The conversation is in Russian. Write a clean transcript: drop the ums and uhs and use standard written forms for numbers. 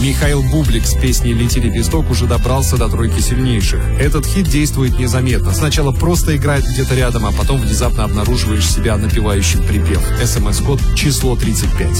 Михаил Бублик с песней «Лети, лепесток» уже добрался до тройки сильнейших. Этот хит действует незаметно. Сначала просто играет где-то рядом, а потом внезапно обнаруживаешь себя напевающим припев. СМС-код число 35.